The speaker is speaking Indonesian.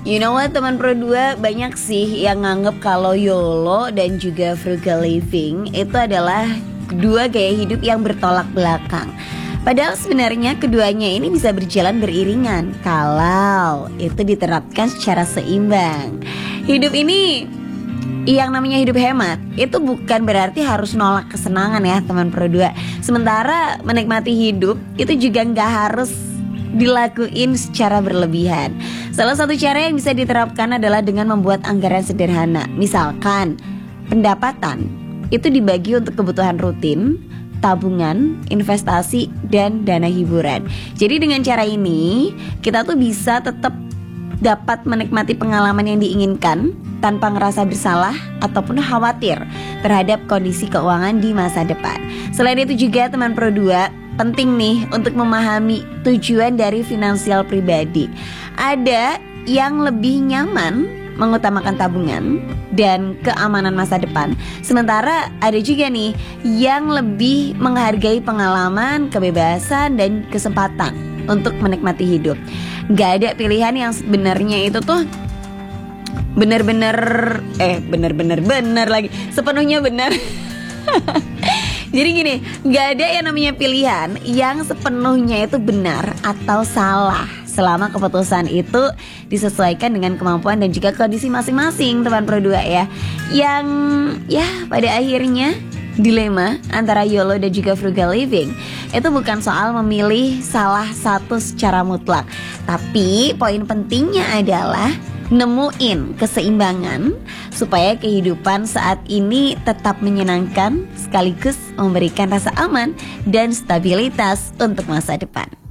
You know what teman Pro 2, banyak sih yang nganggep kalau YOLO dan juga frugal living itu adalah dua gaya hidup yang bertolak belakang. Padahal sebenarnya keduanya ini bisa berjalan beriringan kalau itu diterapkan secara seimbang. Hidup ini, yang namanya hidup hemat, itu bukan berarti harus nolak kesenangan ya teman Pro 2. Sementara menikmati hidup itu juga nggak harus dilakuin secara berlebihan. Salah satu cara yang bisa diterapkan adalah dengan membuat anggaran sederhana. Misalkan pendapatan itu dibagi untuk kebutuhan rutin, tabungan, investasi, dan dana hiburan. Jadi dengan cara ini kita tuh bisa tetap dapat menikmati pengalaman yang diinginkan tanpa ngerasa bersalah ataupun khawatir terhadap kondisi keuangan di masa depan. Selain itu juga teman Pro 2, penting nih untuk memahami tujuan dari finansial pribadi. Ada yang lebih nyaman mengutamakan tabungan dan keamanan masa depan. Sementara ada juga nih yang lebih menghargai pengalaman, kebebasan, dan kesempatan untuk menikmati hidup. Gak ada pilihan yang sebenarnya itu tuh bener-bener lagi sepenuhnya benar. Jadi gini, gak ada yang namanya pilihan yang sepenuhnya itu benar atau salah selama keputusan itu disesuaikan dengan kemampuan dan juga kondisi masing-masing teman Pro 2 ya. Yang ya pada akhirnya dilema antara YOLO dan juga frugal living itu bukan soal memilih salah satu secara mutlak, tapi poin pentingnya adalah nemuin keseimbangan supaya kehidupan saat ini tetap menyenangkan sekaligus memberikan rasa aman dan stabilitas untuk masa depan.